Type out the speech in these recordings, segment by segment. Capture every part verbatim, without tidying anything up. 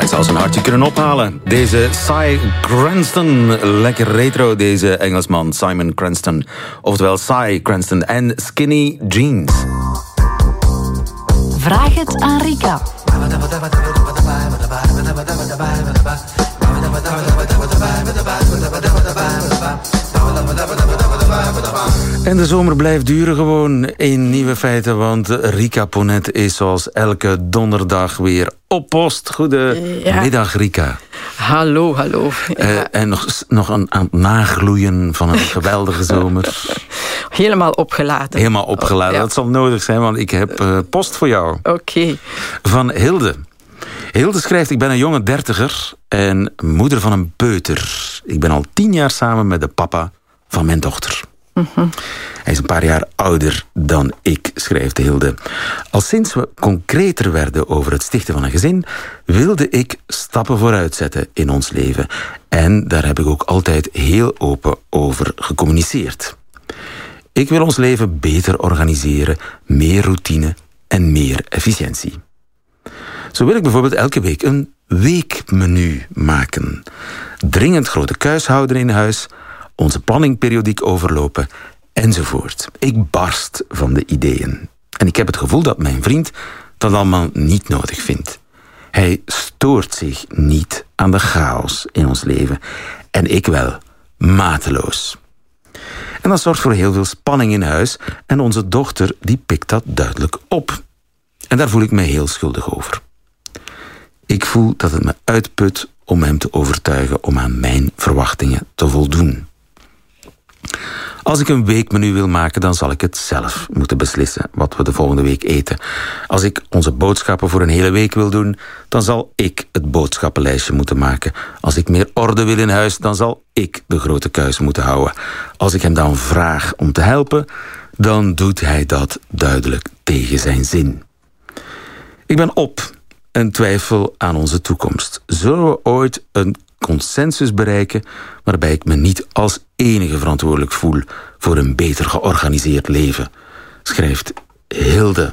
Zou zijn hartje kunnen ophalen. Deze Cy Cranston, lekker retro deze Engelsman, Simon Cranston. Oftewel Cy Cranston en Skinny Jeans. Vraag het aan Rika. En de zomer blijft duren gewoon in Nieuwe Feiten, want Rika Ponet is zoals elke donderdag weer op post. Goedemiddag, ja. Rika. Hallo, hallo. Ja. Uh, en nog, nog aan, aan het nagloeien van een geweldige zomer. Helemaal opgeladen. Helemaal opgeladen, oh, ja. Dat zal nodig zijn, want ik heb uh, post voor jou. Oké. Okay. Van Hilde. Hilde schrijft, ik ben een jonge dertiger en moeder van een peuter. Ik ben al tien jaar samen met de papa van mijn dochter. Mm-hmm. Hij is een paar jaar ouder dan ik, schrijft Hilde. Al sinds we concreter werden over het stichten van een gezin, wilde ik stappen vooruit zetten in ons leven. En daar heb ik ook altijd heel open over gecommuniceerd. Ik wil ons leven beter organiseren, meer routine en meer efficiëntie. Zo wil ik bijvoorbeeld elke week een weekmenu maken. Dringend grote kuis houden in huis, onze planning periodiek overlopen, enzovoort. Ik barst van de ideeën. En ik heb het gevoel dat mijn vriend dat allemaal niet nodig vindt. Hij stoort zich niet aan de chaos in ons leven. En ik wel, mateloos. En dat zorgt voor heel veel spanning in huis. En onze dochter die pikt dat duidelijk op. En daar voel ik me heel schuldig over. Ik voel dat het me uitput om hem te overtuigen om aan mijn verwachtingen te voldoen. Als ik een weekmenu wil maken, dan zal ik het zelf moeten beslissen wat we de volgende week eten. Als ik onze boodschappen voor een hele week wil doen, dan zal ik het boodschappenlijstje moeten maken. Als ik meer orde wil in huis, dan zal ik de grote kuis moeten houden. Als ik hem dan vraag om te helpen, dan doet hij dat duidelijk tegen zijn zin. Ik ben op en twijfel aan onze toekomst. Zullen we ooit een consensus bereiken waarbij ik me niet als enige verantwoordelijk voel voor een beter georganiseerd leven, schrijft Hilde.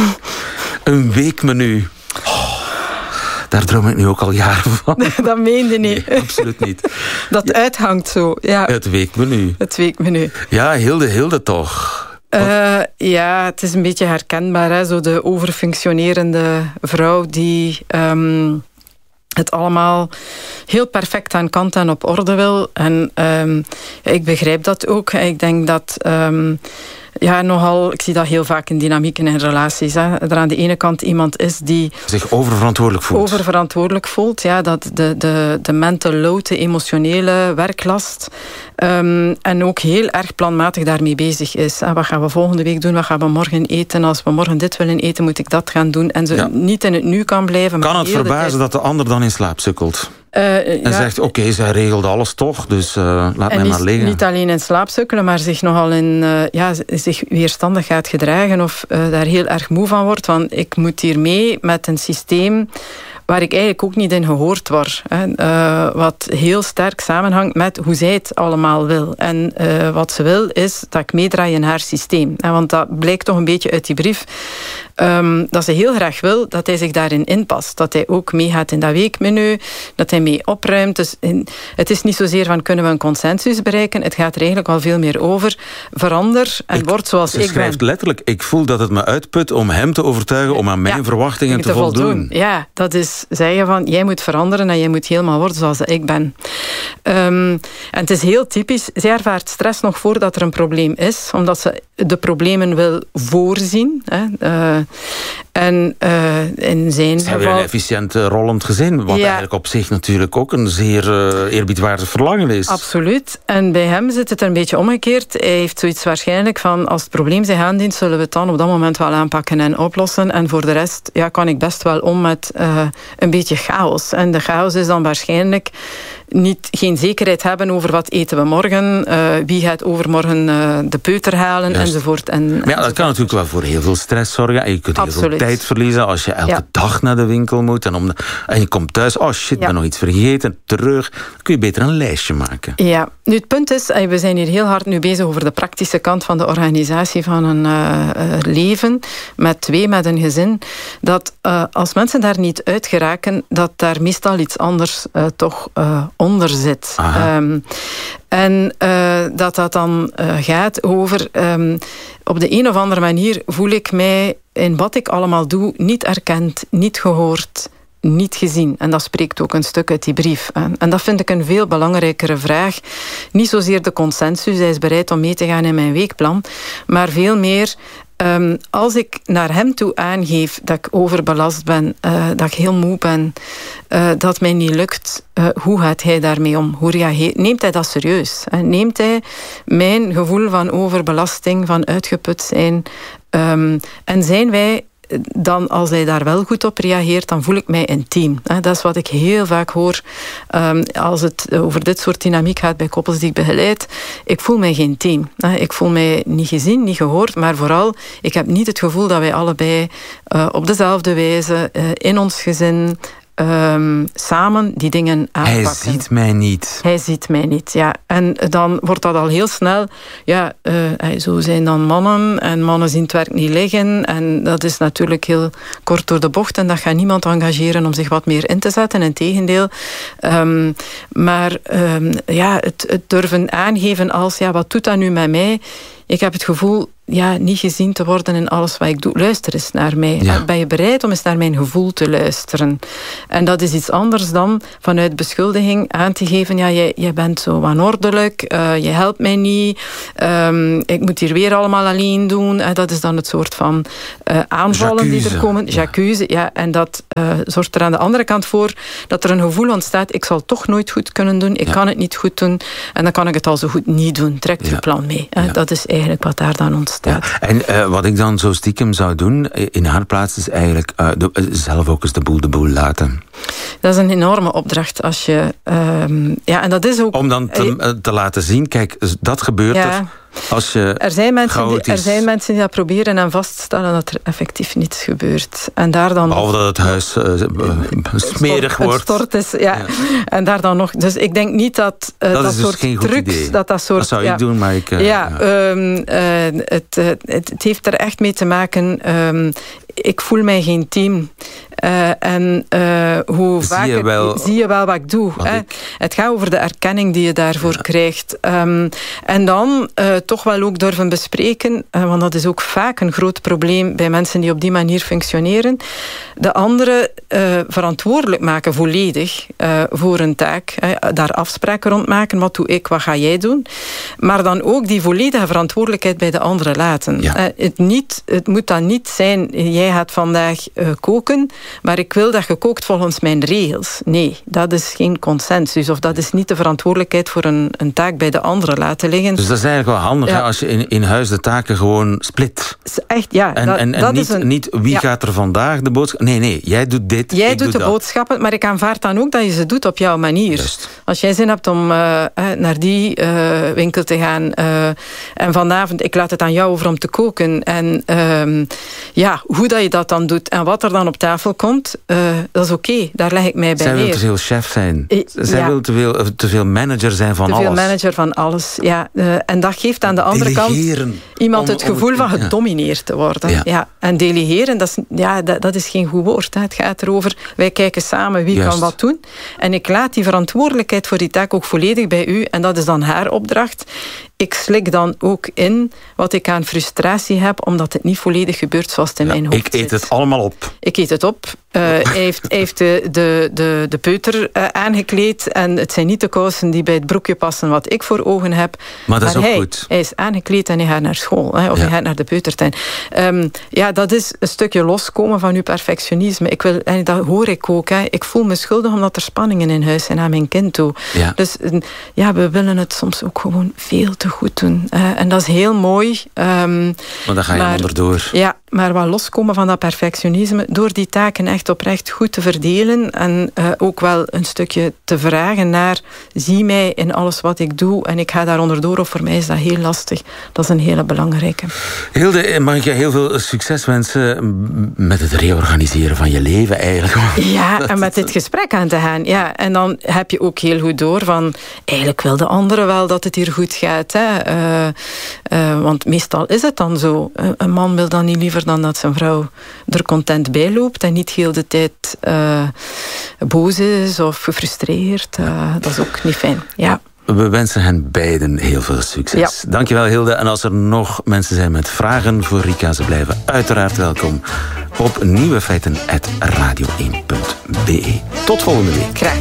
Een weekmenu. Oh, daar droom ik nu ook al jaren van. Dat meende niet. Nee, absoluut niet. Dat ja. Uithangt zo. Ja. Het weekmenu. Het weekmenu. Ja, Hilde, Hilde toch. Uh, ja, het is een beetje herkenbaar. Hè? Zo de overfunctionerende vrouw die Um, het allemaal heel perfect aan kant en op orde wil. En um, ik begrijp dat ook. Ik denk dat Um, ja, nogal, ik zie dat heel vaak in dynamieken en relaties. Hè. Er aan de ene kant iemand is die zich oververantwoordelijk voelt. Oververantwoordelijk voelt, ja. Dat de, de, de mental load, de emotionele werklast. Um, en ook heel erg planmatig daarmee bezig is. Hè. Wat gaan we volgende week doen? Wat gaan we morgen eten? Als we morgen dit willen eten, moet ik dat gaan doen. En ze ja. niet in het nu kan blijven. Kan het verbazen tijd... dat de ander dan in slaap sukkelt? Uh, en ja. zegt, oké, okay, zij regelde alles toch, dus uh, laat en mij maar liggen. Niet alleen in slaap sukkelen, maar zich nogal in, uh, ja, zich weerstandig gaat gedragen of uh, daar heel erg moe van wordt. Want ik moet hier mee met een systeem waar ik eigenlijk ook niet in gehoord word. Hè. Uh, wat heel sterk samenhangt met hoe zij het allemaal wil. En uh, wat ze wil is dat ik meedraai in haar systeem. Hè, want dat blijkt toch een beetje uit die brief. Um, dat ze heel graag wil dat hij zich daarin inpast. Dat hij ook meegaat in dat weekmenu. Dat hij mee opruimt. Dus in, het is niet zozeer van kunnen we een consensus bereiken. Het gaat er eigenlijk al veel meer over. Verander en ik, word zoals ik ben. Ze schrijft letterlijk, ik voel dat het me uitput om hem te overtuigen om aan mijn ja, verwachtingen te, te voldoen. voldoen. Ja, dat is zeggen van, jij moet veranderen en jij moet helemaal worden zoals ik ben. Um, en het is heel typisch. Zij ervaart stress nog voordat er een probleem is. Omdat ze de problemen wil voorzien. Hè. Uh, en uh, in zijn Ze hebben geval... een efficiënt uh, rollend gezin. Wat ja. eigenlijk op zich natuurlijk ook een zeer uh, eerbiedwaardig verlangen is. Absoluut. En bij hem zit het een beetje omgekeerd. Hij heeft zoiets waarschijnlijk van, als het probleem zich aandient, zullen we het dan op dat moment wel aanpakken en oplossen. En voor de rest ja, kan ik best wel om met uh, een beetje chaos. En de chaos is dan waarschijnlijk niet, geen zekerheid hebben over wat eten we morgen, uh, wie gaat overmorgen uh, de peuter halen, Juist. enzovoort. En, maar ja, enzovoort. Dat kan natuurlijk wel voor heel veel stress zorgen. En je kunt heel Absoluut. veel tijd verliezen als je elke ja. dag naar de winkel moet. En, om de, en je komt thuis, oh shit, ik ja. ben nog iets vergeten, terug. Dan kun je beter een lijstje maken. Ja, nu het punt is, we zijn hier heel hard nu bezig over de praktische kant van de organisatie van een uh, leven, met twee, met een gezin, dat uh, als mensen daar niet uit geraken, dat daar meestal iets anders uh, toch uh, onder zit. Um, en uh, dat dat dan uh, gaat over, um, op de een of andere manier voel ik mij in wat ik allemaal doe niet erkend, niet gehoord, niet gezien. En dat spreekt ook een stuk uit die brief aan. En dat vind ik een veel belangrijkere vraag. Niet zozeer de consensus, hij is bereid om mee te gaan in mijn weekplan, maar veel meer, Um, als ik naar hem toe aangeef dat ik overbelast ben, uh, dat ik heel moe ben, uh, dat het mij niet lukt, uh, hoe gaat hij daarmee om? Hoe reageert? Neemt hij dat serieus? Uh, neemt hij mijn gevoel van overbelasting, van uitgeput zijn? Um, en zijn wij dan, als hij daar wel goed op reageert, dan voel ik mij intiem. Dat is wat ik heel vaak hoor als het over dit soort dynamiek gaat bij koppels die ik begeleid. Ik voel mij geen team. Ik voel mij niet gezien, niet gehoord, maar vooral, ik heb niet het gevoel dat wij allebei op dezelfde wijze in ons gezin Um, samen die dingen aanpakken. Hij ziet mij niet. Hij ziet mij niet, ja. En dan wordt dat al heel snel, ja, uh, zo zijn dan mannen en mannen zien het werk niet liggen en dat is natuurlijk heel kort door de bocht en dat gaat niemand engageren om zich wat meer in te zetten, integendeel. Um, maar um, ja, het, het durven aangeven als, ja, wat doet dat nu met mij? Ik heb het gevoel, ja, niet gezien te worden in alles wat ik doe. Luister eens naar mij. Ja. Ben je bereid om eens naar mijn gevoel te luisteren? En dat is iets anders dan vanuit beschuldiging aan te geven, ja, jij, jij bent zo wanordelijk, uh, je helpt mij niet, um, ik moet hier weer allemaal alleen doen. En dat is dan het soort van uh, aanvallen J'accuse. die er komen. J'accuse, ja. En dat uh, zorgt er aan de andere kant voor dat er een gevoel ontstaat, ik zal toch nooit goed kunnen doen, ik ja. kan het niet goed doen, en dan kan ik het al zo goed niet doen. Trekt ja. uw plan mee. Ja. Dat is eigenlijk wat daar dan ontstaat. Ja, en uh, wat ik dan zo stiekem zou doen, in haar plaats, is eigenlijk uh, de, uh, zelf ook eens de boel de boel laten. Dat is een enorme opdracht als je... Uh, ja, en dat is ook... Om dan te, uh, te laten zien, kijk, dat gebeurt ja. er... Als je er, zijn mensen die, er zijn mensen die dat proberen en vaststellen dat er effectief niets gebeurt. En daar dan Behalve dat het huis uh, smerig wordt. Stort is, ja. ja. En daar dan nog... Dus ik denk niet dat uh, dat, dat soort dus trucs... Dat, dat, soort, dat zou ja, ik doen, maar ik... Uh, ja, ja. Um, uh, het, uh, het, het heeft er echt mee te maken... Um, ik voel mij geen team. Uh, en uh, hoe zie vaak... Je het, wel, zie je wel wat ik doe. Wat hè? Ik... Het gaat over de erkenning die je daarvoor ja. krijgt. Um, en dan uh, toch wel ook durven bespreken, uh, want dat is ook vaak een groot probleem bij mensen die op die manier functioneren. De anderen uh, verantwoordelijk maken volledig uh, voor een taak. Uh, daar afspraken rond maken. Wat doe ik, wat ga jij doen? Maar dan ook die volledige verantwoordelijkheid bij de anderen laten. Ja. Uh, het, niet, het moet dan niet zijn, jij gaat vandaag uh, koken, maar ik wil dat je kookt volgens mijn regels. Nee, dat is geen consensus. Of dat is niet de verantwoordelijkheid voor een, een taak bij de anderen laten liggen. Dus dat is eigenlijk wel handig, ja. hè, als je in, in huis de taken gewoon split. Echt, ja. En, dat, en, en dat niet, is een, niet wie ja. gaat er vandaag de boodschap... Nee, nee, jij doet dit, Jij ik doet doe de dat. boodschappen, maar ik aanvaard dan ook dat je ze doet op jouw manier. Just. Als jij zin hebt om uh, naar die uh, winkel te gaan uh, en vanavond, ik laat het aan jou over om te koken. En uh, ja, hoe dat je dat dan doet en wat er dan op tafel komt, uh, dat is oké. Okay. Daar leg ik mij bij Zij neer. wil te veel chef zijn. I, Zij wil te veel, te veel manager zijn van te alles. Te veel manager van alles, ja. Uh, en dat geeft aan de andere delegeren kant iemand om, het gevoel om, van ja. gedomineerd te worden. Ja. Ja. En delegeren, dat is, ja, dat, dat is geen goed woord. Hè. Het gaat erover, wij kijken samen wie Juist. kan wat doen. En ik laat die verantwoordelijkheid voor die taak ook volledig bij u. En dat is dan haar opdracht. Ik slik dan ook in wat ik aan frustratie heb, omdat het niet volledig gebeurt zoals het in ja, mijn hoofd Ik eet zit. het allemaal op. Ik eet het op. Uh, hij heeft, hij heeft de, de, de, de peuter uh, aangekleed en het zijn niet de kousen die bij het broekje passen wat ik voor ogen heb. Maar dat is maar ook hij, goed. Hij is aangekleed en hij gaat naar school. Hè, of ja. hij gaat naar de peutertuin. Um, ja, dat is een stukje loskomen van uw perfectionisme. Ik wil, en dat hoor ik ook. Hè. Ik voel me schuldig omdat er spanningen in huis zijn aan mijn kind toe. Ja. Dus ja, we willen het soms ook gewoon veel te goed doen. Uh, en dat is heel mooi. Um, maar dan ga je maar, onderdoor. Ja, maar wat loskomen van dat perfectionisme door die taken echt oprecht goed te verdelen en uh, ook wel een stukje te vragen naar zie mij in alles wat ik doe en ik ga daar onderdoor of voor mij is dat heel lastig. Dat is een hele belangrijke. Hilde, mag ik je heel veel succes wensen met het reorganiseren van je leven eigenlijk. Ja, en met dit gesprek aan te gaan. Ja, en dan heb je ook heel goed door van eigenlijk wil de andere wel dat het hier goed gaat. Hè. Uh, uh, want meestal is het dan zo. Uh, een man wil dan niet liever dan dat zijn vrouw er content bij loopt en niet heel de tijd uh, boos is of gefrustreerd. Uh, dat is ook niet fijn. Ja. We wensen hen beiden heel veel succes. Ja. Dankjewel Hilde. En als er nog mensen zijn met vragen voor Rika, ze blijven uiteraard welkom op nieuwefeiten apenstaartje radio één punt be. Tot volgende week. Graag.